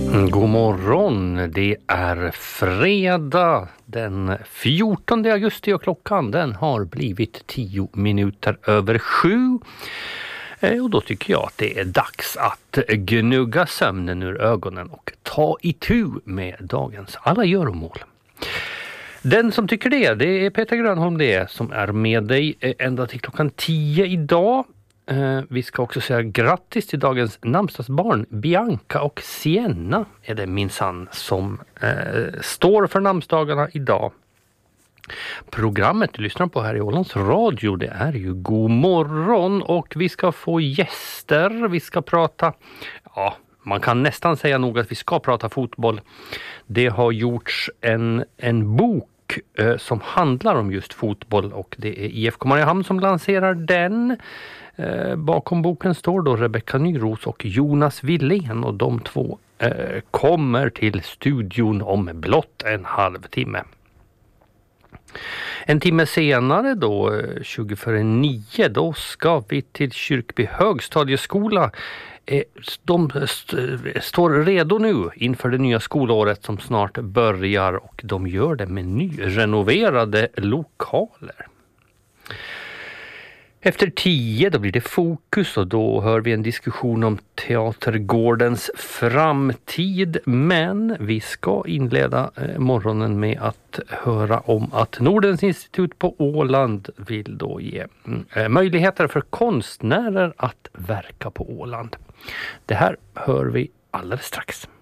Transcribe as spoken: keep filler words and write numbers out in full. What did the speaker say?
God morgon, det är fredag den fjortonde augusti och klockan den har blivit tio minuter över sju. Och då tycker jag att det är dags att gnugga sömnen ur ögonen och ta itu med dagens alla göromål. Den som tycker det, det är Peter Grönholm det som är med dig ända till klockan tio idag. Vi ska också säga grattis till dagens namnsdagsbarn. Bianca och Sienna är det minsann som eh, står för namnsdagarna idag. Programmet du lyssnar på här i Ålands Radio, det är ju God morgon och vi ska få gäster. Vi ska prata, ja man kan nästan säga nog att vi ska prata fotboll. Det har gjorts en, en bok eh, som handlar om just fotboll och det är I F K Mariehamn som lanserar den. Eh, bakom boken står då Rebecka Nyros och Jonas Willén och de två eh, kommer till studion om blott en halvtimme. En timme senare då, tjugo före nio, då ska vi till Kyrkby högstadieskola. Eh, de st- står redo nu inför det nya skolåret som snart börjar och de gör det med nyrenoverade lokaler. Efter tio då blir det fokus och då hör vi en diskussion om Teatergårdens framtid. Men vi ska inleda morgonen med att höra om att Nordens institut på Åland vill då ge möjligheter för konstnärer att verka på Åland. Det här hör vi alldeles strax.